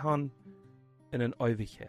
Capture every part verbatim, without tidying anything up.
han in een eeuwigheid.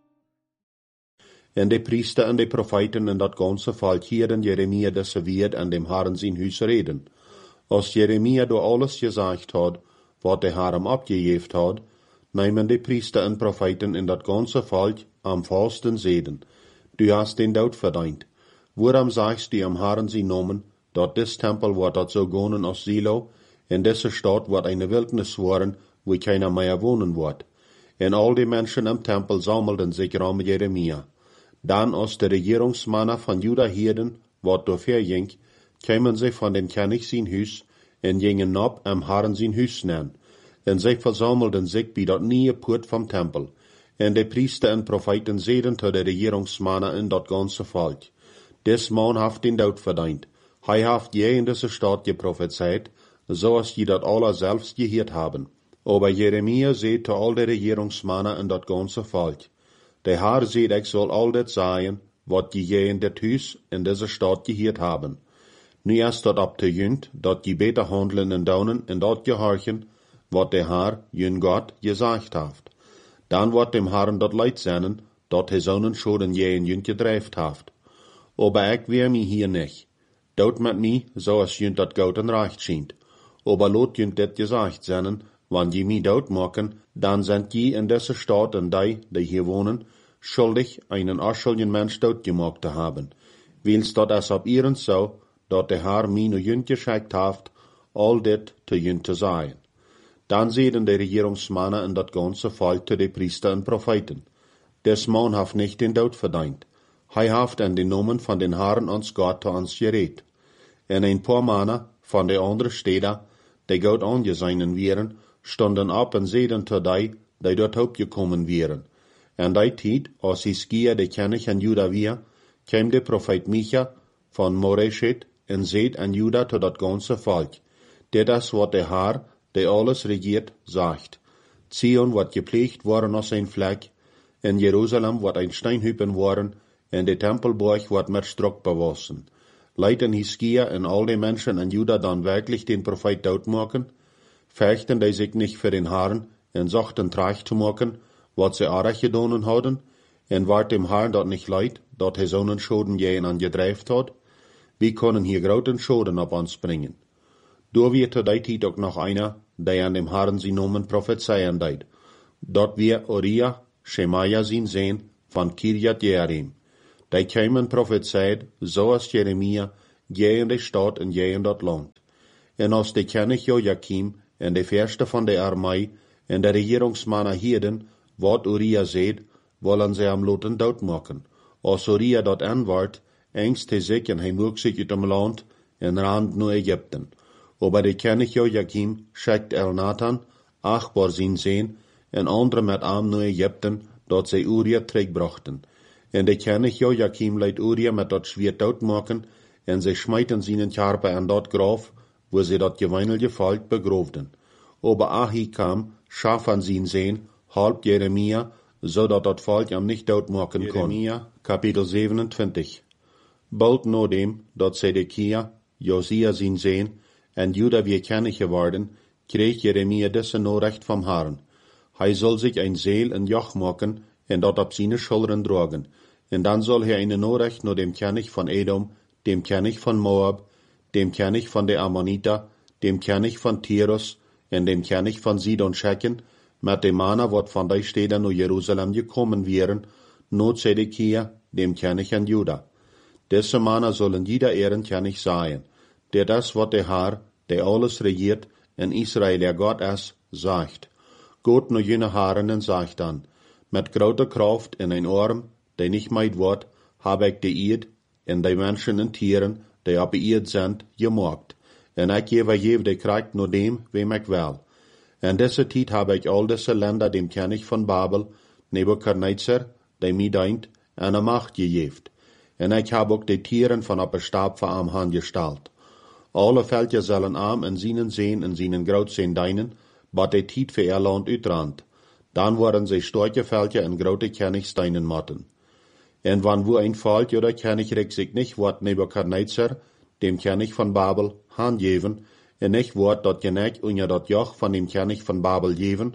En de priester en de profeten en dat ganze volk hielden Jeremia deze woord aan dem Herren zijn huis reden. Als Jeremia door alles gezegd had, wat de Herr hem abgegeven had, nemen de priester en profeten in dat ganze volk am vasten zeden. Du hast den dood verdient. Waarom sagst du am Herren zijn Namen, dat dis Tempel wordt dat zo gonen als Silo, en deze stad wordt eine Wildnis worden, wo keiner mehr wohnen wordt. En al die Menschen im Tempel sammelten sich rum Jeremia. Dan als de regierungsmannen van Juda hielden, wat doorverging, kwamen sie von dem König zijn huis en gingen op am Herren zijn huis neer. En zij versammelten zich bij dat nieuwe poort vom Tempel. En de priester en profeten zeiden tot de regierungsmannen in dat ganze volk. Des man haft den dood verdient. Hij haft je in deze stad geprophezeit, zoals je dat alle zelfs gehoord haben. Aber Jeremia zei tot al de regierungsmannen in dat ganze volk. De Herr zei, ik zal al dit zeggen, wat je in dit huis in deze stad gehoord haben. Nu is dat op te junt, dat je beter handelen en doen en dat gehorchen, wat de Herr, jun God, gezegd heeft. Dan wordt dem Herrn dat leid zijn, dat hij zonen schoden je in junt gedreifd heeft. Aber ik weer mij hier niet. Dood met mij, zoals junt dat goud en recht schijnt. Aber lot junt dit gezegd zijn, wanneer je mij dood maken, dan zijn je in deze stad en die, die hier wonen, schuldig einen aschuldigen Mensch doodgemaakt te hebben. Wils dat es op ihren zo, dat de Herr mij nu junt geschickt heeft, al dit te junt te zeggen. Dan zeiden de regierungsmannen in dat ganze volk te de priester en profeten. Des man heeft nicht den dood verdient. Hij heeft in de namen van den Herrn ons God te ons gereed. En een paar mannen van de andere steden, die God aangezien waren, stonden op en zeiden tot die, die dort opgekomen waren. En die tijd, als Hiskia de König en Juda weer, kwam de profeet Micha van Moreshet en zeid aan Juda tot dat ganze volk. Dit is wat de Herr, die alles regiert, sagt. Zion wordt gepleegd worden als een vlek, en Jeruzalem wordt een steinhüppen worden, en de Tempelborg wordt met strok bewassen. Leiden Hiskia en al die Menschen in Juda dan wirklich den Prophet doodmaken? Fechten die sich nicht für den Herrn en zochten traag te maken, wat ze aardig gedaan hadden, en waard dem Herrn dat nicht leid, dat hij zo'n schoden jeen aan gedreifd had? Wie können hier groten schoden op ons brengen? Door wir te die tijd ook nog einer, die aan dem Herrn zijn Namen prophezeien deed, dat wir Uriah, Shemaiah zien zijn, van Kirjat Jearim. Die kwamen prophezeid, zoals Jeremia, je in de stad en je in dat land. En als de König Joachim en de verste van de armee en de regierungsmannen hielden, wat Uriah zeid, wollen ze hem laten doodmaken. Als Uriah dat aanwaart, engst hij zich en hij moeg zich uit hem land en rand naar Egypten. Aber de König Joachim schickt Elnathan, Achbar zijn zeen, en andere met hem naar Egypten, dat zij Uriah terugbrachten. En de König Joachim leidt Uriah met dat zwierd doodmaken, en zij smijten zijn Karpe aan dat graf, wo sie dat geweinige volk begroofden. Aber Ahikam, Schafan zijn zeen, halb Jeremia, zodat dat volk hem niet doodmaken kon. Jeremia, kapitel zevenentwintig. Bald na dem, dat Zedekia, Josia zijn zeen, en Juda weer König geworden, kreeg Jeremia deze Nachricht vom Herrn. Hij zal zich een Seel en Joch maken, en dat op zijn Schultern dragen. En dan zal hij eine Nachricht naar dem König von Edom, dem König von Moab, dem König von der Ammoniter, dem König von Tyrus, en dem König von Sidon schicken, met de mannen wat van die steden naar Jeruzalem gekommen wären, not Zedekia, dem König in Juda. Deze mannen zullen jeder ihren König sein. Dit is wat de Herr, der alles regiert, en Israel der Gott is, sagt. Gott naar jene Herren en sagt dan, met grote kracht in een arm, die nicht meid wordt, heb ik de Eid, en de mensen en tieren, die op de Eid zijn, gemaakt. En ik geef je de kracht naar dem, wem ik wil. En deze tijd heb ik al deze Länder dem König van Babel, Nebuchadnezzar, die mij dient, en een macht gegeven. En ik heb ook de tieren van op de stab van am hand gestalt. Alle velden zullen am en zienen zijn en zienen groot zijn dienen, wat de tijd voor ihr land uitrandt. Dan worden zij sterke velden en grote Königsteinen matten. En wann wo ein Volk oder Königreich sich nicht wort Nebuchadnezzar, dem König von Babel, handgeven, en nicht wort dat geneig unja dat Joch von dem König von Babel geven,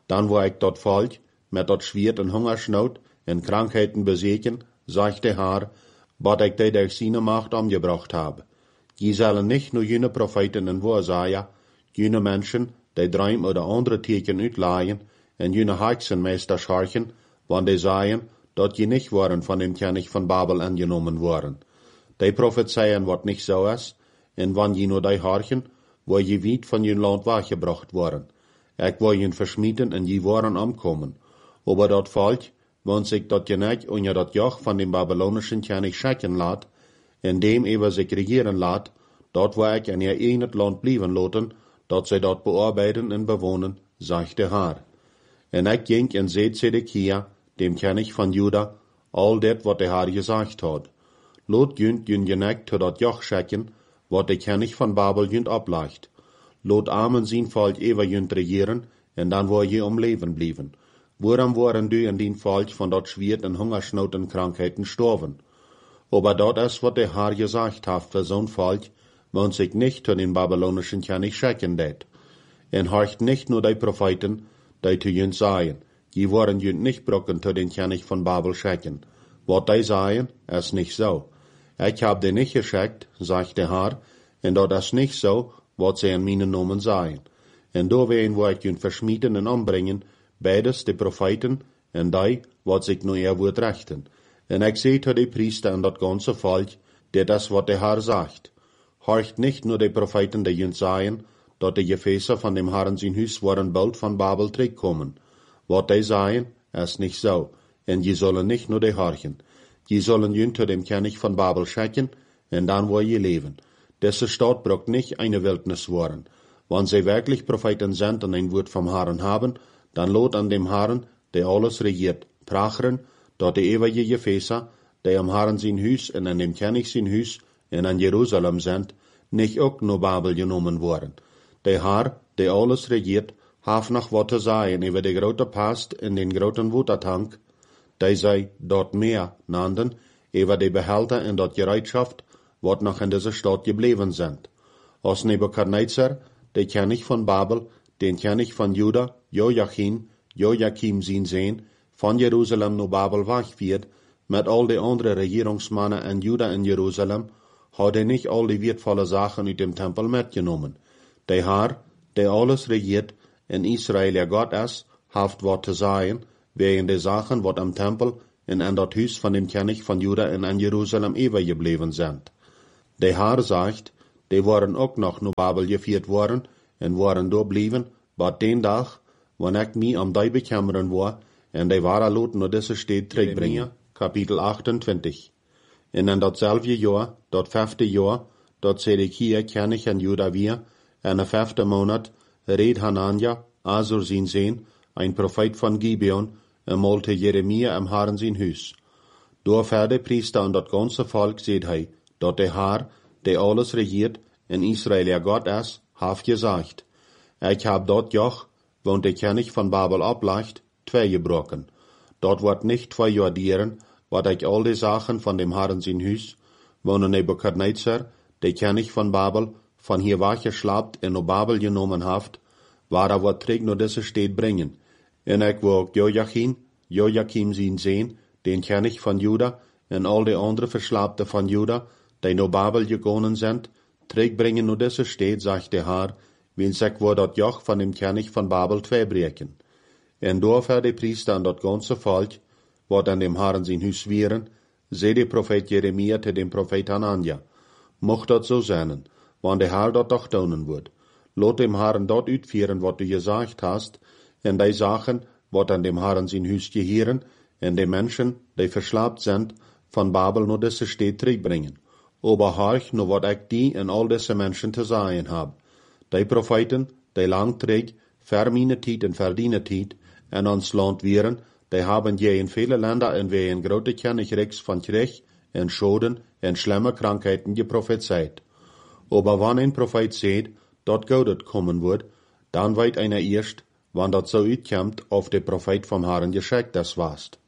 Dann wo ich dort Volk mit dort Schwert und Hungersnot und Krankheiten besiegen, sagt der Herr, was ich die durch seine Macht umgebracht habe. Die sollen nicht nur jene Propheten und Wahrsager, jene Menschen, die Träume oder andere Tierchen utleihen, und jene Hexenmeister scharchen, wann die sagen, dass die nicht waren von dem König von Babel angenommen worden. Die prophezeien, was nicht so ist, und wann je nur die harchen, wo je weit von jen Land weggebracht worden. Ich war jen verschmieden und je waren umkommen. Aber dort Volk, wenn sich dort nicht unter dat Joch von dem babylonischen König schrecken lat, in dem er sich regieren lat, dort wo ich in ihr eigenes Land blieben loten, dort sie dort bearbeiten und bewohnen, sagt der Herr. Und ich ging und seht Zedekia, dem König von Juda, all det, wat der Herr gesagt hat. Lot jünt jün geneckt zu dat Joch schrecken, wat der König von Babel jünt ableicht. Lot Amen sein Volk ewer jünt regieren, und dann wo je um Leben blieben. Woran waren du in din Volk von dort Schwert und Hungersnot und Krankheiten gestorben? Aber dort ist, wat der Herr gesagt hat für so'n Volk, wenn sich nicht zu den babylonischen König schrecken det. Und horcht nicht nur die Propheten, die zu jünt seien, die waren jünt nicht brocken zu den König von Babel schrecken. Wat die seien, ist nicht so. Ich hab die nicht geschreckt, sagt der Herr, und dort ist nicht so, wat sie in meinen Namen seien. Und da werden wo ich jünt verschmieden und umbringen, beides die Propheten und die, wat sich nur er wird rechten. Und ich seh zu die Priester und das ganze Volk, der das, wat der Herr sagt. Horcht nicht nur die Propheten, die jünt seien, dort die Gefäße von dem Herrn sein Hus waren bald von Babel zurückkommen. Wat die seien, ist nicht so. Und je sollen nicht nur die horchen. Je sollen jünt zu dem König von Babel schrecken, und dann wo je leben. Diese Stadt braucht nicht eine Wildnis worden. Wenn sie wirklich Propheten sind und ein Wort vom Herrn haben, dann lot an dem Herrn, der alles regiert, prachern, dort die ewige Gefäße, die am Herrn sein Hus und an dem König sein Hus und an Jerusalem sind, nicht auch nur Babel genommen worden. Der Herr, der alles regiert, haf noch wat zu sagen über die grote Past in den groten Watertank, die sei dort mehr nannten, über die Behälter in dort Gereitschaft, wat noch in dieser Stadt geblieben sind. Aus Nebukadnezar, der König von Babel, den König von Juda, Joachim, Joachim sein Sohn, von Jerusalem nach Babel wegführt, mit all die anderen Regierungsmannen in Juda und Jerusalem, hat er nicht all die wertvolle Sachen aus dem Tempel mitgenommen. Der Herr, der alles regiert, in Israel ja Gott ist, haft wat zu sagen, wegen der Sachen, wat am Tempel und an das Hus von dem König von Juda und an Jerusalem übergeblieben sind. Der Herr sagt, die waren auch noch nach Babel geführt worden und waren da blieben, bat den Tag, wann ich mich am die bekümmern war, und die waren lot nur diese Stadt zurückbringen. Kapitel achtundzwanzig. Und in dasselbe Jahr, dort fünfte Jahr, dort Zedekia König an Juda wir, in der fünfte Monat, red Hanania, Asur sein Sohn, ein Prophet von Gibeon, einmal zu Jeremia am Herrn sein Hus. Da fährt der Priester und das ganze Volk seht hei, dort der Herr, der alles regiert, in Israel ja Gott ist, haft gesagt, ich hab dort Joch, wo der König von Babel ableicht, zwei gebrochen. Dort wird nicht zwei Jordieren, wat ich all die Sachen von dem Herrn sein Hus, wo Nebukadnezar, der König von Babel, von hier weggeschlappt in Babel genommen haft, war er wat träg nur diese Stadt bringen. Und ich wo Joachim, Joachim sein Sohn, den König von Juda, und all die anderen Verschlappte von Juda, die nach Babel gegangen sind, träg bringen nur diese Stadt, sagt der Herr, wenn sich wo dort Joch von dem König von Babel zwei brechen. Und da für die Priester und das ganze Volk, wat an dem Herrn sein Hus wären, seh der Prophet Jeremia zu dem Prophet Hanania. Mocht dat so sein, wann der Herr dort doch tun wird. Lot dem Herrn dort utführen, wat du gesagt hast, und die Sachen, wat an dem Herrn sein Hus gehören, und die Menschen, die verschlappt sind, von Babel nur diese Stadt zurückbringen. Aber horch nur wat ich die und all diese Menschen zu sagen hab. Die Propheten, die langträg, für meine Zeit und für deine Zeit, in uns Land wären, die haben je in viele Länder in wie ein große Königreichs von Krieg, und Schoden, und schlimme Krankheiten geprophezeit. Aber wann ein Prophet sieht, dort Gott kommen wird, dann weiß einer erst, wann dat so utkommt, auf der Prophet vom Herrn geschickt das warst.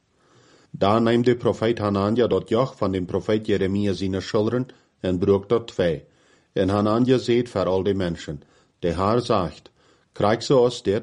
Da nahm der Prophet Hanania dort Joch von dem Prophet Jeremia seine Schultern und brach dort zwei. Und Hanania seht für all die Menschen. Der Herr sagt, krieg so aus det,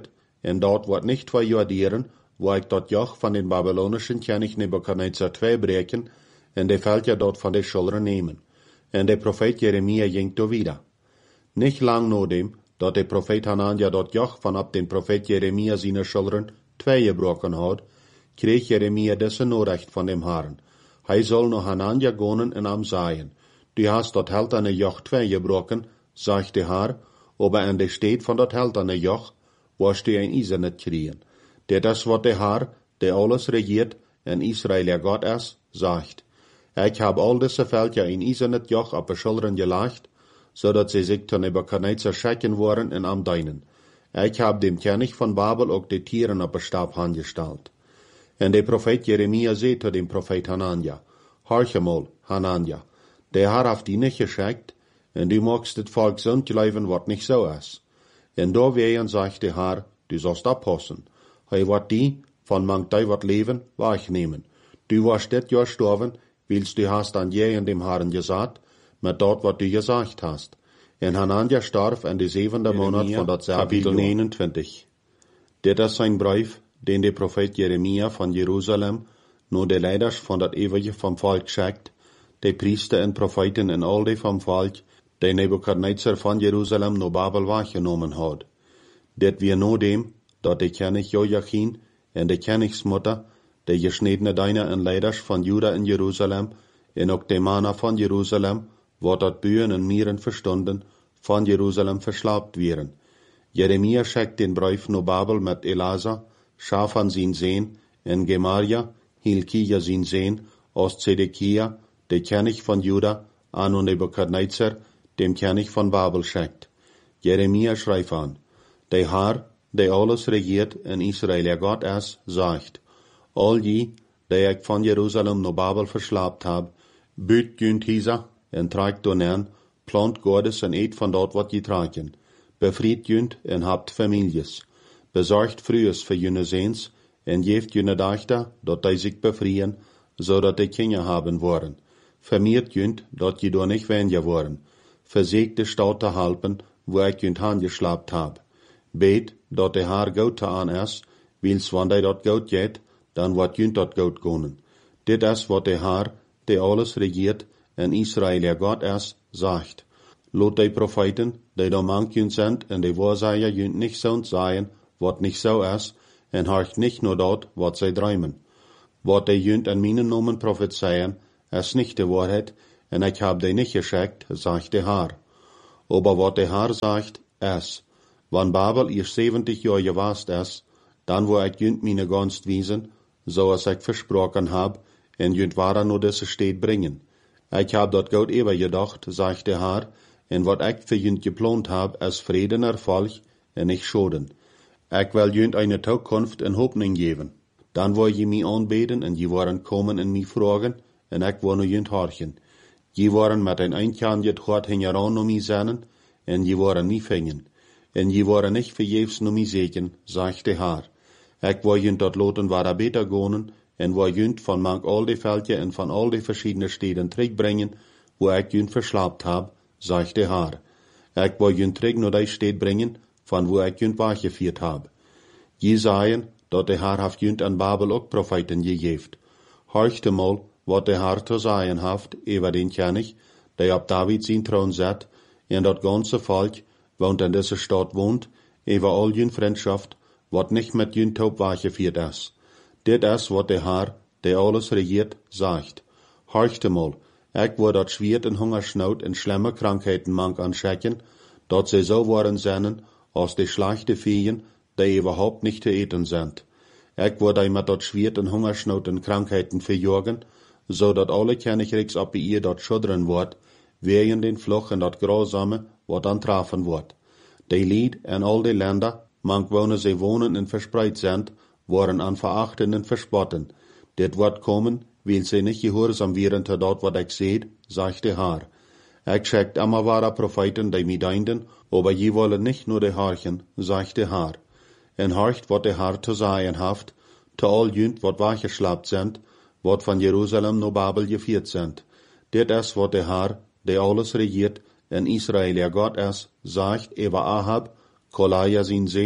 en dort wordt nicht twee jaar dieren, wo ik dat joch van den babylonischen König Nebukadnezar twee breken, en de fällt ja dort van de Schultern nemen. En de profeet Jeremia ging do wieder. Nicht lang no dem, dat de profeet Hanania dat joch van ab den profeet Jeremia seine Schultern twee gebroken had, kreeg Jeremia desse Norecht van dem Herrn. Hij soll no Hanania gonen en am sagen, du hast dat helterne joch twee gebroken, sagt de Herr, aber an de steed van dat helterne joch, wirst du ein Eisen nicht kriegen. Der das, was der Herr, der alles regiert, en Israel der Gott ist, sagt. Ich hab all diese Völker in Eisenet Joch auf die Schultern gelegt, so dass sie sich zu Nebukadnezar schrecken worden en am Deinen. Ich hab dem König von Babel auch die Tieren auf den Stab angestellt. Und der Prophet Jeremia sagt zu dem Prophet Hanania, horche mal, Hanania, der Herr hat die nicht geschickt, und du magst das Volk so glauben, was nicht so ist. Und da wehen, sagt der Herr, du sollst abpassen. Hij wird die, von manch die wat leben, wegnehmen. Du warst dit Jahr sterben, willst du hast an je in dem Herrn gesagt, mit dort, wat du gesagt hast. En Hanania starb in de zevende Monat von dat Kapitel negenentwintig. Dit is sein Brief, den der Prophet Jeremia von Jerusalem, nur de Leiders von dat ewige vom Volk schickt, de Priester en Propheten en al die vom Volk, de Nebukadnezar von Jerusalem no Babel weggenommen hat. Dit wir nur dem, dat de König Joachim en de Königsmutter, de geschnittene Diener en Leiders van Juda in Jerusalem, en ook de Mannen van Jerusalem, wat dat Bühen en Mieren verstunden, van Jerusalem verslaapt wieren. Jeremia schickt den Brief no Babel met Elasa, Schafan zijn Sehn, en Gemaria, Hilkia zijn Sehn, aus Zedekia, de König von Juda, an Nebukadnezar, dem König von Babel schickt. Jeremia schreibt an, de Herr, der alles regiert in Israel, der Gott ist, sagt, all die, die ich von Jerusalem no Babel verslaapt hab, büt günd hisa, en tragt donern, plant Gottes en eet van dort wat je tragen, befried günd en habt Families, besorgt frühes für jene Sehns, en geeft jene Dachter, dat die sich befriehen, so dat die Kinder haben wollen, vermiert günd, dat je door nicht weniger wollen, versägt de Staute halpen, wo ich günd angeschlapt hab, bet, dat de Herr goud aan is, wils wanneer dat goud geht, dan wordt junt dat goud gonen. Dit is wat de Herr, der alles regiert, en Israel der Gott is, sagt. Lot de Propheten, die da mank junt sind, en de Wahrsager junt nicht so sagen, wat nicht so is, en horcht nicht nur dort, wat sie träumen. Wat de junt an meinen Namen prophezeien, is nicht de Wahrheit, en ich hab de nicht geschickt, sagt der Herr. Aber wat der Herr sagt, is, wann Babel ihr zeventig Jahre gewast ist, dann wo ich jünt meine Gunst wiesen, so als ich versprochen hab, en jünt wara nur diese Stadt bringen. Ich hab dort Gott eber gedacht, sagt der Herr, en wat ich für jünt geplant hab, als Frieden Erfolg, en nicht Schoden. Ich will jünt eine Zukunft en Hoffnung geben. Dann wo je mich anbeten, en je waren kommen en mich fragen, en ich war nur jünt horchen. Je waren mit ein Einkernjet hart hingeran um mich sennen, en je waren nie fingen. En je waren nicht verjefs no mi segen, sagt der Herr. Ich war jünt dort loten war beter gonen, en war jünt von mank all die Völker en von all die verschiedenen Städten bringen, wo ich jünt verslaapt hab, sagt der Herr. Ich war jünt träg no die Städt bringen, von wo ich jünt wachgeführt hab. Je sagen, dat der Herr haft jünt an Babel auch Propheten gegeft. Horchte mal, wat der Herr zu sagen haft, über den König, der ab David sin Thron sat, en dat ganze Volk, woont in dieser Stadt wohnt, über all jün Freundschaft, wat nicht mit jün Taub wachgeführt ist. Dit is wat der Herr, der alles regiert, sagt. Horchte mal, ich wo dat schwiert en Hungersnot en schlimme Krankheiten mank anschecken, dat sie so waren sennen, als die schlechte Viehen, die überhaupt nicht zu eten sind. Ich wo die mit dat schwiert en Hungersnot en Krankheiten verjorgen, so dat alle Königreichs ab ihr dat schudren wird, wegen den Fluch en dat Grausame, wat dan trafen wordt. Die Lied en al die Länder, mank wonen sie wohnen en verspreid sind, worden an verachten en verspotten. Dit wordt kommen, weil sie nicht gehorsam wären te dort wat ich seht, sagt der Herr. Ich schickt immer wahre Propheten, die mi deinden, aber je wollen nicht nur die Harchen, sagt der Herr. En horcht, wat der Herr zu sagen haft, te all jünt, wat wachgeschlapt sind, wat von Jerusalem no Babel geführt sind. Dit is wat der Herr, der alles regiert, en Israel der Gott ist, sagt über Ahab, Kolaja sin Sehn,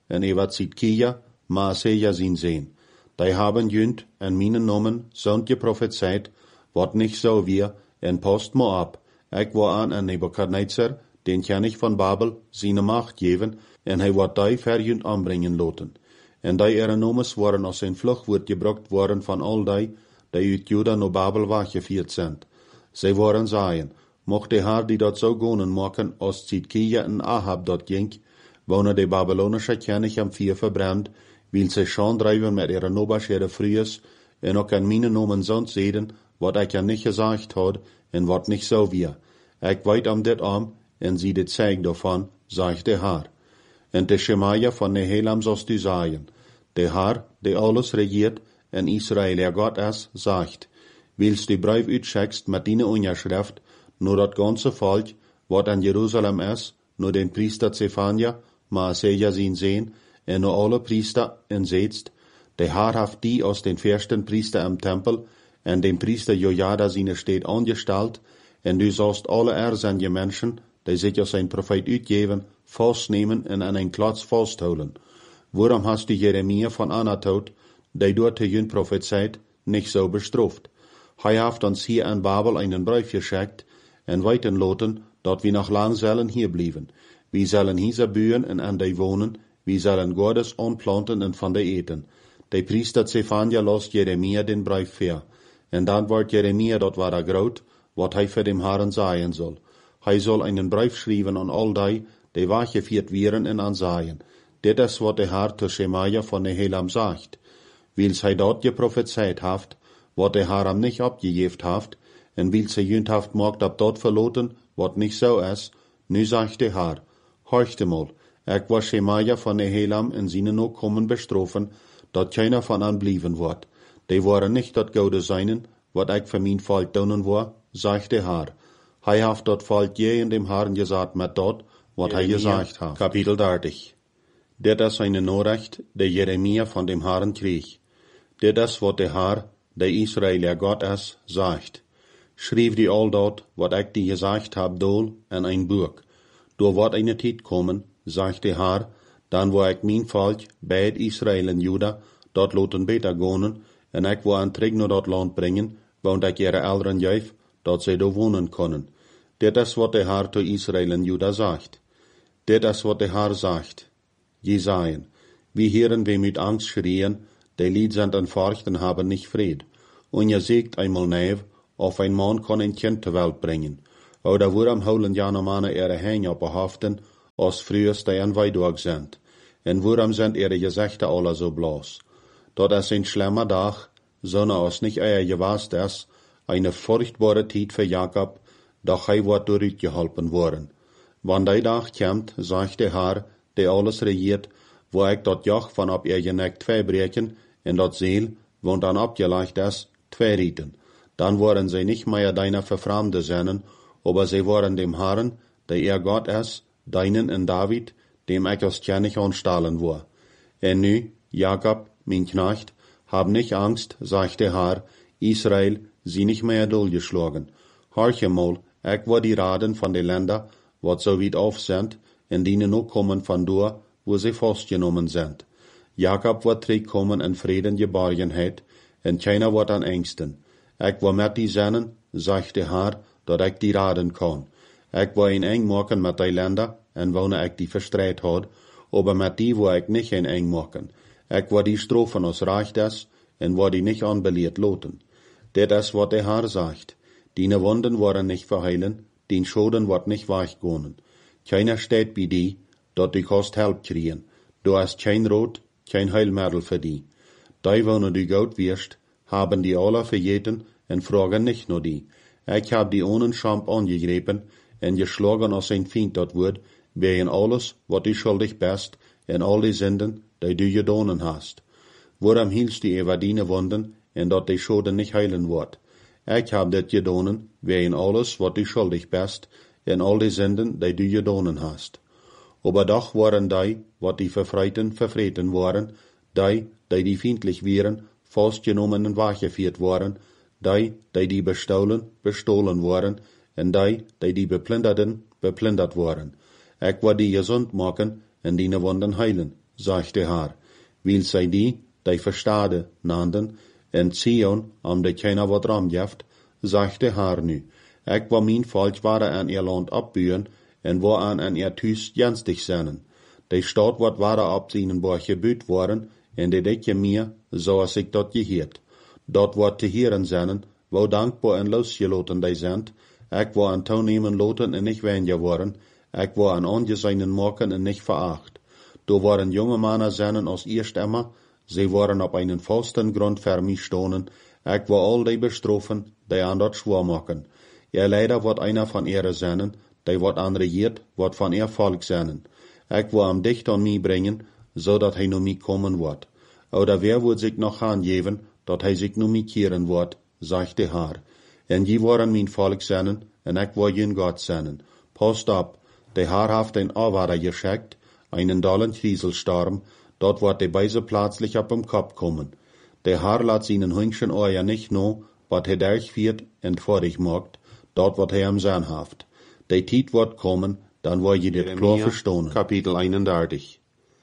en ewa Zidkia, Maaseja zien sehen. Die haben jünd en minen Namen zond je prophezeit, wat nicht so wir, en post mo ab. Ik war an en Nebukadnezar, den König von Babel, seine Macht geven, en hij wat die verjünd anbringen loten. En die ihre Nomes waren aus zijn Fluchtwoord gebracht worden van al die, die uit Juda no Babel weggevierd sind. Zij waren zeien, mocht de haar die dat zo gonen maken, als Zidkia en Ahab dat ging, wonen de Babylonische König am vier verbrannt, wil zij schon drijven met ihre Nobaschere Fries, en ook aan mine Nomen zond zeden, wat ik ja niet gezegd had, en wat niet zo weer. Ik weet am dit am, en zie dit zeig daarvan, zegt de haar. En de Shemaja van Nehelam zost u zeggen, de haar, die alles regiert, en Israël er God is, zegt, wils die brief uitschickst met die onderschrift, nur dat ganze volk, wat aan Jeruzalem is, nur den priester Zephania, Maaseja zien sehen, en nur alle priester en zetst, de haar haft die aus den versten priester am Tempel, en den priester Jojada seine steht angestalt, en du sollst alle er zijn je mensen, die zich als een profeet uitgeven, vastnemen en aan een klats vasthouden. Waarom hast du Jeremia van Anatot, die dort te jün prophezeit, nicht so bestraft? Hij haft ons hier in Babel einen brief geschickt, en weiten loten, dat we nog lang zullen hier blijven. We zullen hier buien en aan die wonen, we zullen Gottes aanplanten en van die eten. De priester Zephania lost Jeremia den brief ver. En dan wordt Jeremia dat waar groot, wat hij voor dem Herren zeggen soll. Hij zal einen brief schrijven aan al die, die weggevierd werden en aanzaaien. Dit is wat de Herr te Shemaja van Nehelam zegt. Wils hij dat geprophezeit haft, wat de Herr am nicht abgejeft haft, en wils hij jünd haft mocht ab dort verloten, wat nicht so is, nu zegt de Herr, horchte mal, ik was Shemaja van Nehelam en zijn no kommen bestrofen, dat keiner van an blieven wordt. Die waren nicht dat goude seinen, wat ik voor mijn volk doen war, zegt de Herr. Hij haft dat volk je in dem Herrn gesagt met dat, wat hij gesagt haft. Kapitel dertig. Dit is eine Nachricht, die Jeremia von dem Herrn krieg. Dit is wat de Herr, der Israël Gott is, sagt. Schreef die al dat, wat ik die gesagt hab, dol, in ein Buch. Door wat eine tijd kommen, sagt de Herr, dan wo ik mijn volk, beid Israël en Juda, dat loten beter gonen, en ik wil aan terug naar dat land brengen, want ik ihre Eltern geef, dat zij daar wonen kunnen. Dit is wat de Herr zu Israël en Juda sagt. Dit is wat de Herr sagt. Je sagen, wie hören wir mit Angst schreien, die Lied sind an Furchten haben nicht Fried. Und je sagt einmal nev, auf ein Mann kann ein Kind zur Welt bringen. Oder worum holen ja noch Männer ihre Hänge behaften, als früher die an Weidorg sind. En worum sind ihre Gesichter alle so bloß? Dat ist ein schlimmer Tag, sondern als nicht euer gewasst ist, eine furchtbare Zeit für Jakob, doch er wird durchgeholpen worden. Wann der Tag kommt, sagt der Herr, der alles regiert, wo ich dat Joch von ab ihr Geneck zwei brechen, in dat Seel, wo dann abgelegt ist, zwei rieten. Dann waren sie nicht mehr deiner verfremde Sennen, aber sie waren dem Herrn, der ihr Gott ist, deinen in David, dem ich als König anstahlen war. En nu, Jakob, mein Knecht, hab nicht Angst, sagt der Herr, Israel, sie nicht mehr durchgeschlagen. Horche mal, ich war die Raden von den Ländern, wat so weit auf sind, en die nu kommen von dort, wo sie festgenommen sind. Jakob wird zurückkommen in Frieden Geborgenheit, en keiner wird an Ängsten. Ich war mit die Sennen, sagt der Herr, dat ich die raden kann. Ich war in eng machen mit die Länder, en wonen ich die verstreit had, aber mit die war ich nicht in eng machen. Ich war die Strophen aus Recht ist, en war die nicht anbeliert loten. Dit is wat der Herr sagt. Dine Wunden waren nicht verheilen, din Schoden wird nicht weichgehen. Keiner steht bei die, dat die kost help kriegen. Du hast kein Rot, kein Heilmittel für die. Die, wo du gut wirst, haben die alle verjeten en fragen nicht nur die. Ich hab die ohne Schamp angegriffen en geschlagen als ein Feind dat wird, wegen alles, wat du schuldig bist, en all die Sünden, die du gedonen hast. Warum hielst du über deine Wunden, en dat die Schoden nicht heilen wird? Ich hab dit gedonen, wegen alles, wat du schuldig bist, en all die Sünden, die du gedonen hast. Aber doch waren die, wat die Verfreiten verfreten waren, die, die die feindlich wären, festgenommen und weggeführt waren, die, die die bestohlen, bestohlen waren, en die, die die beplinderten, beplindert waren. Ich war die gesund machen, en die Wunden heilen, sagt de Haar, wil zij die, die verstade, nanden, en Zion, om de keiner wat ramjeft, sagt de Haar nu, ik wil mijn volk waren aan ihr land opburen, en wo aan aan ihr thuis jenstig zijn. De stad wat waren op zijn boer gebuut worden, en de dikje meer, zoals ik dat geheerd. Dat wat te heren zijn, wo dankbaar en losgeloten die zijn, ik wil aan toenemen loten en niet wenje worden, ik wil aan ongezijnen maken en niet veracht. Do waren jonge mannen zijn als eerst immer, sie waren op einen vasten grond voor mij stonen, ik wil al die bestrofen, die aan dat schwor maken. Ihr leider wordt einer van ihre zijn, die wordt aan regiert, wordt van ihr volk zijn. Ik wil hem dicht aan mij brengen, zodat hij naar mij komen wordt. Oder wer wordt zich nog aangeven, dat hij zich naar mij keren wordt, zegt de Haar. En je worden mijn volk zijn, en ik wil je God zijn. Post op, de Haar heeft een Aanwaarder geschickt, einen dollen Krieselstorm, dort wordt de Beise plötzlich op hem Kopf kommen. De Haar laat zijn Hündchen oor nicht no, wat hij durchführt en vorig maakt, dort wat hij hem zijn heeft. De tijd wordt komen, dan word je dit klar verstonen. Kapitel eenendertig.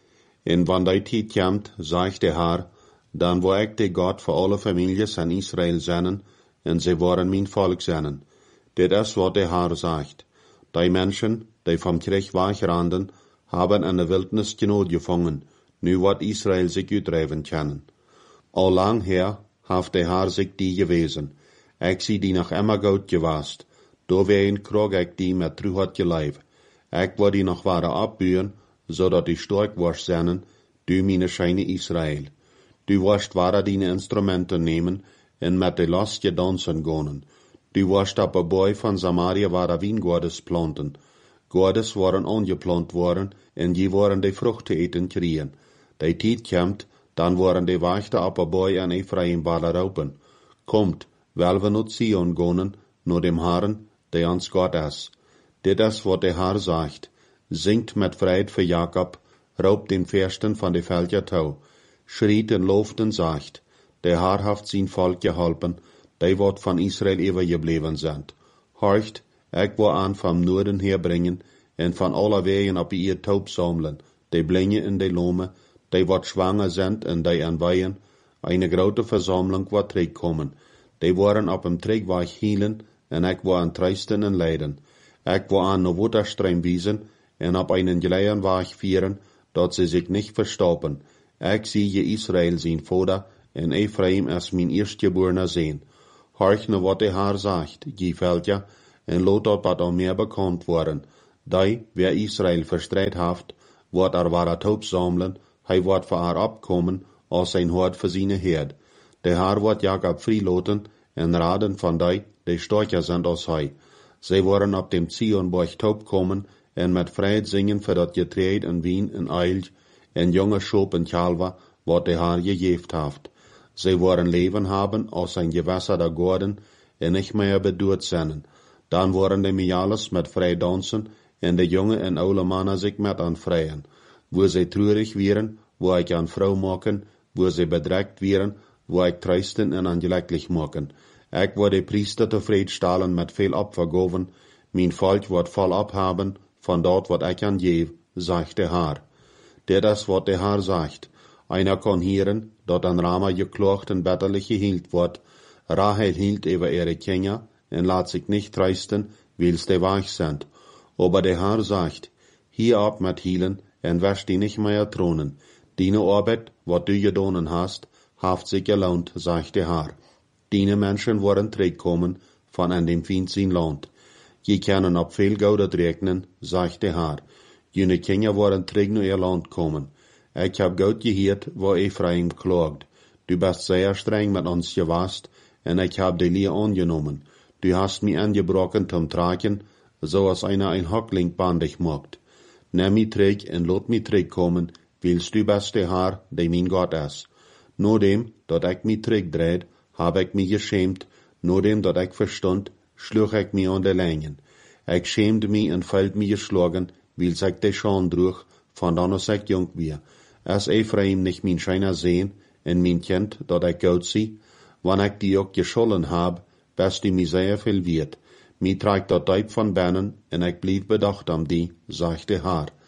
En wanneer die tijd komt, zegt de Haar, dan wil ik de God voor alle families van Israël zijn, en ze worden mijn volk zijn. Dit is wat de Haar zegt. Die mensen, die vom Krieg wegranden, haben in de wildnis genood gevangen, nu wat Israël zich uitdrijven kunnen. Al lang her heeft de Haar zich die gewezen. Ik zie die nog immer goed gewaast. Door ween kroeg ik die met terug had geleef. Ik wil die nog waren opburen, zodat die sterk was zijn, du meine scheine Israël. Du wirst waren die instrumenten nemen, en met de lastje dansen gonen. Du wirst op een boy van Samaria waren wijngoordes planten. Goordes waren ongeplant worden, en die waren de vruchten eten kriegen. De tijd komt, dan worden de wachten op een boy en Ephraim waren roepen. Komt, wel we naar Zion gonen, naar dem Herren, die ons God is. Dit is wat de Haar zegt. Zingt met vrijheid voor Jacob, roopt den Versten van de velden toe. Schriet en looft en zegt, de Haar heeft zijn volk geholpen, die wat van Israël overgebleven zijn. Horcht, ik wil aan van Noorden herbrengen, en van alle wegen op ihr Taub sammeln, die blinde en die lome, die wat schwanger zijn en die aan weien, eine grote verzameling wat terugkomen. Die worden op hem terugweg hielen, en ik wil aan troosten en leiden. Ik wil aan de waterstream wijzen, en op einen geleien weg vieren, dat ze zich niet verstoppen. Ik zie je Israël zijn vader, en Ephraim is mijn eerstgeborene zoon. Horch naar wat de Haar zegt, je veldje, en laat dat wat al meer bekend worden. Die, wer Israël verstrijd heeft, wordt er waar het hoop samelen, hij wordt voor haar opkomen, als zijn hoort voor zijn heerd. De Haar wordt Jacob vrijlaten, en raden van die, die sterker zijn als hij. Zij worden op dem Zionborg taub komen, en met vrijheid zingen voor dat getreed en wien en eilj, en jonge schoop en kalver, wat de Haar gegeven heeft. Zij worden leven hebben als zijn gewässerde Gorden, en niet meer bedoeld zijn. Dan worden de Miales met vrij dansen, en de jonge en oude mannen zich met aan vrijen. Wo zij treurig wieren, wo ik aan vrouw maken, wo zij bedrekt wieren, wo ik trösten en aangeleglich maken. Ik wil de priester tevreden stellen met veel opvergoven, mijn volk wordt volop hebben van dat wat ik aan geef, zegt de Haar. Dit is wat de Haar zegt. Einer kan hieren, dat aan Rama geklaagd en betterlich gehield wordt. Rahel hield over ihre Kinder, en laat zich niet trösten, wils de weg zijn. Aber de Haar zegt, hier ab met hielen, en wasch die nicht mehr tronen. Dine Arbeit, wat du gedonen hast, heeft zich gelohnt, zegt de Haar. Dine mensen worden terugkomen van in dem Feind zijn land. Je kunnen op veel goud rekenen, zegt de Haar. Jene Kinder worden terug naar ihr land komen. Ik heb goed gehoord waar Ephraim klaagt. Du bist zeer streng met ons geweest, en ik heb de Lier angenomen. Du hast mich angebrochen zum Tragen, zoals einer ein Hockling bandig macht. Nimm mich terug en laat mich terugkomen, wils du bist de Haar, die mijn God is. Nodem, dat ik mich terugdreid, heb ik mich geschämt, nodem dat ik verstond, sloeg ik mich aan de lijnen. Ik schämde mich en felt mich geschlagen, wils ik de Schande droeg, van dan als ik jong weer. Is Ephraim nicht mijn scheiner Sehen, en mijn kind, dat ik goed zie? Wanneer ik die ook geschollen heb, best die mij zeer veel weet. Mij trekt dat diep van binnen, en ik blijf bedacht om die, zegt de Haar.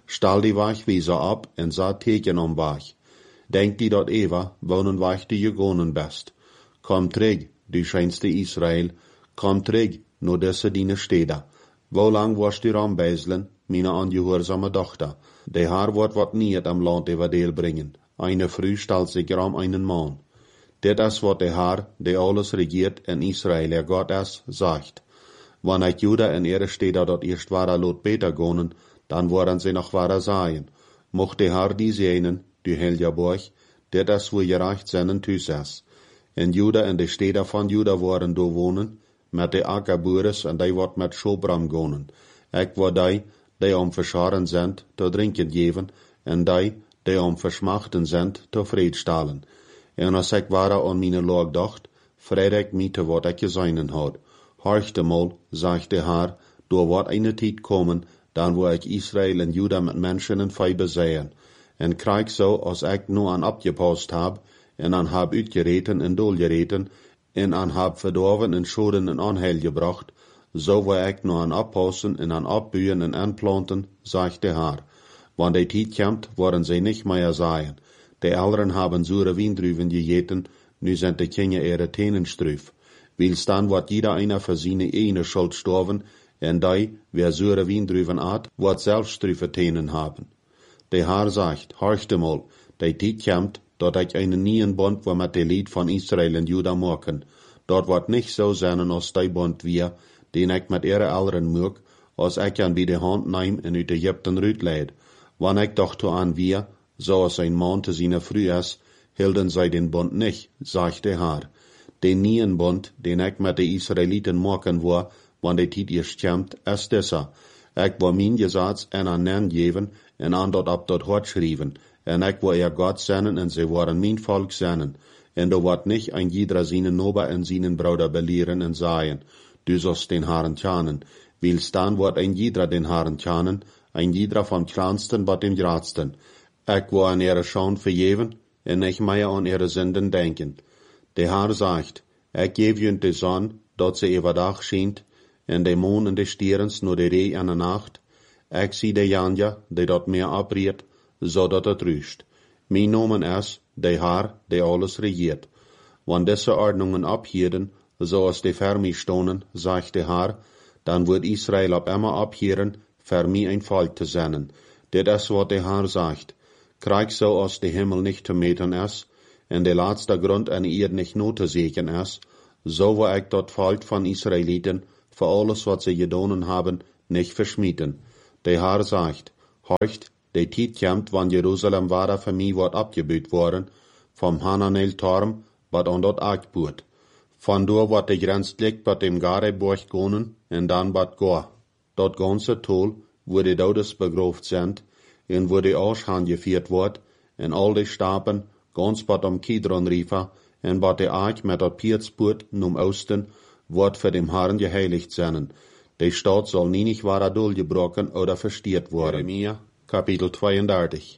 Stal die Weichwieser ab en sa teken om Weich. Denk die dat Eva, wonen Weich die gegonen best. Kom terug, du scheinste Israel, kom terug, no desse dine steder. Wo lang was die rambijzelen, meine angehoorzame dochter. De haar wordt wat niet am land over deel brengen. Eine Früh stalt sich ram einen Mann. Dit is wat de haar, de alles regiert in Israel, er Gott es, sagt. Wann ik Juda en ihre steder dat eerst wahre lot beter gonen, dann worden sie noch wahre sein. Mocht de haar die sehnen, du helja Borch, dit is wo gereicht seinen Tüses. In Juda en de steder van Juda worden do wonen, met de akkerboeres en die wordt met Schobram gonen. Ik word die, die om verscharen zijn, te drinken geven, en die, die om verschmachten zijn, te vrede stalen. En als ik ware aan mijn loog dacht, vrede ik mij te wat ik gezeinen had. Horchte mal, sagte haar, door wat eine tijd komen, dan wo ik Israel en Juda met mensen en vijben zeien. En krijg zo, als ik nu aan opgepast heb, en aan heb uitgereten en doelgereten, en aan heb verdorven en schoden en onheil gebracht, zo wil ik nu aan oppassen en aan opbuien en aanplanten, sagte haar. Want die tijd komt, worden zij niet meer zijn. De ouderen hebben zure wiendruven gegeten, nu zijn de kinderen ihre tenen struf. Wils dan wordt jeder einer für seine ene Schuld sterven, en die, wer zure wiendruven at, wordt zelf strufe tenen haben. De haar sagt, horchte mal, die tijd komt, dat ik einen nieuwen bond wil met de lied van Israel en Juda maken. Dat wordt niet zo zijn als die bond weer, den ik met ihre ouderen maak, als ik aan bij de hand neem en uit Egypten uitleid. Wann ik dacht to aan wir, zoals een man te zijn vrouw is, hielden zij den bond niet, sagte haar. Den nieuwen bond, den ik met de Israëlieten maken wil, wanneer de tijd eerst komt, is deze. Ik wil mijn gezats en aan hen geven, en aan dat op dat hart schrijven, en ik wil ihr God zenden, en ze worden mijn volk zenden. En er wordt niet een jeder zijn nober en zijn bruder beleeren en zeggen, du sollst den Herrn tjanen, wils dan wordt een jeder den Herrn tjanen, een jeder van kleinsten tot dem grootsten. Ik wil aan ihre Schauen vergeven, en nicht mehr an ihre Sünden denken. Der Herr sagt, ik geef je de zon, dat ze overdag schijnt, en de maan en de sterens nur de ree en de nacht. Ik zie de janja, die dat meer abriert, zodat het rust. Mijn nomen is, de Herr, die alles regiert. Wann diese Ordnungen abhielden, zoals de ver mij stonen, sagt de Herr, dan wordt Israel op immer abhieren, für mij ein Volk te zenden. Dit is wat de Herr sagt. Krijg zo als de Himmel nicht te meten is, en de laatste grond en eer nicht not te zeken is, so wil ik dat Volk van Israeliten, voor alles wat ze gedonen hebben, nicht verschmieten. De Herr sagt, horcht, de tijd komt, wann Jerusalem ware für mij wordt abgebuut worden, vom Hananel-Torm, wat aan dat Achtboot. Van door wordt de grens ligt bij dem Gareborg gonen, en dan wat Goa. Dat ganze Tol, wo de Dodes begrooft sind, en wo de Aushaan gevierd wordt, en al de stapen, ganz bat am Kidron River, en bat de Ark met dat Piertspoort, num Osten, wordt für dem Herrn geheiligt zijn. De Stadt soll nie nicht wahre durchgebrochen oder verstiert worden. Jeremia, Kapitel zweiunddreißig.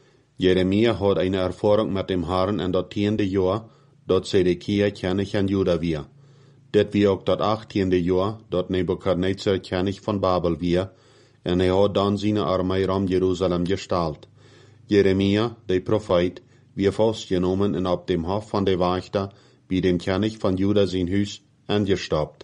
Jeremia hat eine Erfahrung mit dem Herrn in dat tiende Jahr, dat Zedekia König in Juda wir. Dit wie ook dat achttiende Jahr, dat Nebukadnezar König von Babel wir, en hij had dan zijn armee ram Jerusalem gestalt. Jeremia, de Prophet, wie vastgenomen en op dem Hof van de Wachter, bij dem König van Juda zijn huis, angestoppt.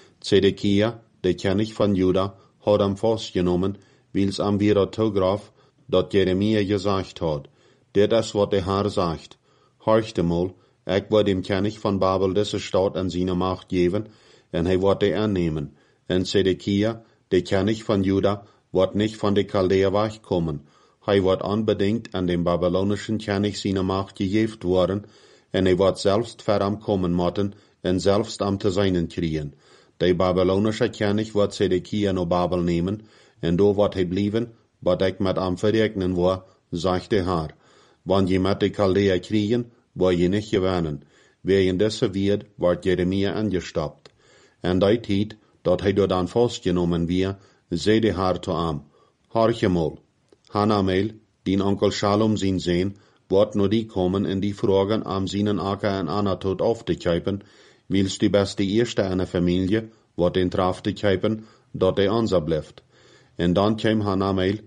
Zedekia, de König van Juda, had hem vastgenomen, wils am wieder toegraf, dat Jeremia gesagt had. Dit is wat de Herr sagt. Horchte mal, ik wil dem König van Babel deze stad en zijn macht geven, en hij wordt die aannemen. En Zedekia, de König van Juda, wordt nicht von de Chaldäer wegkommen. Hij wordt unbedingt an dem babylonischen König seine macht gegeven worden, en hij wordt selbst ver am kommen motten, en selbst am te seinen kriegen. De babylonische König wordt Zedekia no Babel nemen, en do wordt hij blijven, wat ik met am verrekenen war, sagt de Herr. Wann je met de Chaldäer kriegen, wil je nicht gewinnen. Wegen deze Wied wordt Jeremia angestoppt. En die tijd, dat hij door dan vastgenomen weer, zei de Herr to am, horche mal, Hanamel, din onkel Shalom zijn zijn, wordt nu die komen en die vragen am seinen Acker en Anatot auf te kuipen, wils die beste eerste in de familie, wordt den traf te kuipen, dat hij anza blijft. En dan kwam Hanamel,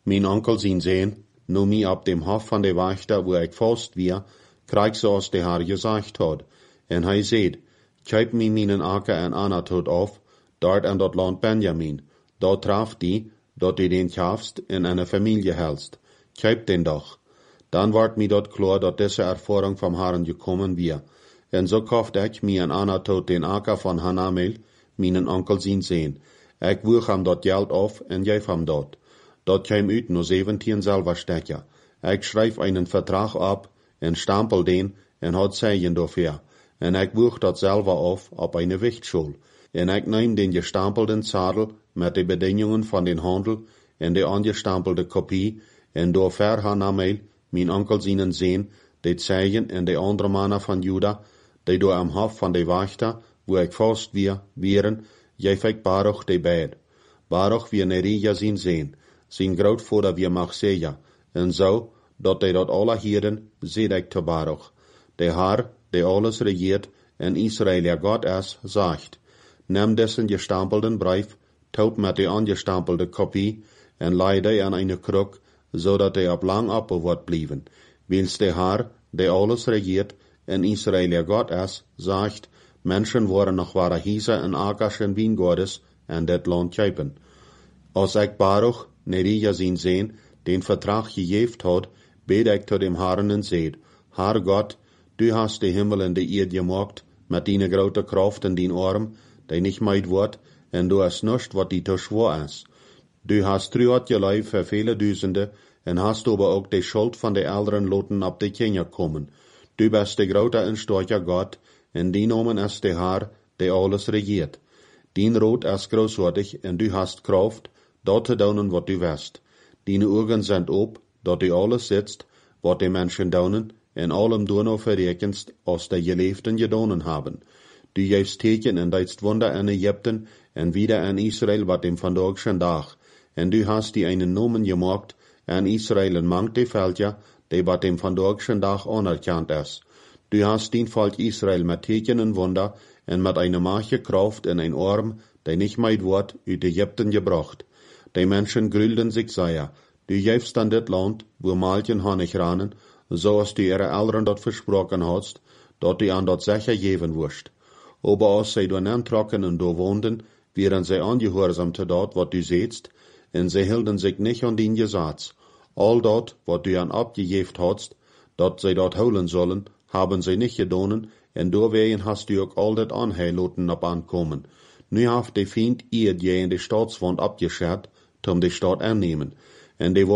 Mijn onkel zien sehen, nu mi op dem Hof van de Wächter, wo ik vast weer, krijg zoals de Herr gezegd had. En hij zei, kijk mi mijn akker en Anatot af, dort en dat land Benjamin. Dort traf die, dat die den kaufst in eine Familie hältst. Kijk den doch. Dan wordt mi dat klar, dat deze ervaring vom Herrn gekommen weer. En zo kaufte ik mi en Anatot den akker van Hanamel, mijn onkel zien sehen. Ik woeg hem dat geld af en geef hem dat. Dat kwam uit no zeventien Silberstecher. Ik schreef einen Vertrag ab en stampel den en had Zeichen dafür. En ik woeg dat selber af op eine Wichtschule. En ik neem den gestampelten Zadel met de bedingungen van den Handel en de angestampelte Kopie en door ver Hanamel, mijn onkel zien sehen, de Zeichen en de andere mannen van Juda, die door am Hof van de Wächter, wo ik vast weer, wieren, geef ik Baruch de beid. Baruch wie Nerija zien sehen. Zijn grootvader wie Machseja, en zo, dat hij dat alle hieren, zei ik te Baruch. De Herr, die alles regiert, en Israël ja God is, zegt, neem dessen gestampelten brief, taub met de angestampelte kopie, en leide aan eine kruk, zodat hij op lang appel wordt blijven. Wils de Herr, die alles regiert, en Israël ja God is, zegt, Menschen worden nog ware hiese en akkers en wijngaardes, en dit land kijpen. Als ik Baruch, Nerija zien sehen, den Vertrag gegeven had, bid ik tot dem Herrn en zeid, Herr Gott, du hast de Himmel en de Erde gemacht, met die grote kracht in dien arm, die nicht meid wordt, en du hast nicht, wat die te schwer is. Du hast truat je lijf voor vele duizenden, en hast aber ook de schuld van de elderen loten op de kinderen komen. Du bist de grote en sterke God, en die nomen is de Herr, die alles regiert. Dien rood is großartig, en du hast kraft, dat te doen wat du west. Dine ogen zijn op, dat du alles sitzt, wat de mensen doen, en allem doen verrekenst, als de geleefden gedonen hebben. Du geefst teken en deitst wunder in Egypten, en wieder in Israel wat dem vandaagschen dag. En du hast die einen Nomen gemacht, en Israel en mangt de veldja, die wat dem vandaagschen dag anerkannt is. Du hast dien volk Israel met teken en wunder, en met eine mache kraft in ein arm, die nicht meid wordt, uit Egypten gebracht. Die Menschen grülden sich sehr. Du geefst dan dit land, wo Malchen Honig ranen, zoals du ihre Eltern dat versprochen hast, dat du an dat sicher geven wirst. Aber als sie door nem trokken en door woonden, wären sie angehorsam te dat wat du seetst, en sie hielden sich nicht an dien Gesetz. All dat, wat du an abgegeft hast, dat sie dat holen sollen, haben sie nicht gedonen, en doorwegen hast du ook al dat anheiloten op aankomen. Nu heeft de Feind ihr je in de staatswand abgeschert, om de stad aannemen, en de